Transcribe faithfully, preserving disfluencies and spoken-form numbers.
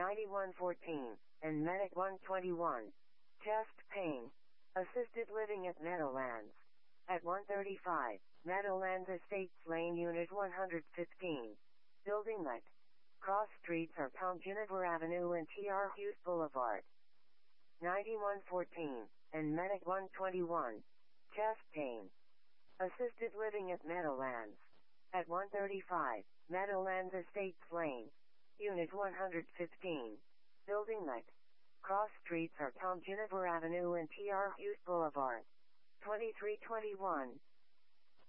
ninety-one fourteen, and Medic one twenty-one. Chest pain. Assisted living at Meadowlands. At one thirty-five, Meadowlands Estates Lane Unit one fifteen. Building let. Cross streets are Palm Juniper Avenue and T R Hughes Boulevard. ninety-one fourteen, and Medic one twenty-one. Chest pain. Assisted living at Meadowlands. At one thirty-five, Meadowlands Estates Lane. Unit one fifteen. Building let. Cross streets are Palm Juniper Avenue and T R Hughes Boulevard. twenty-three twenty-one,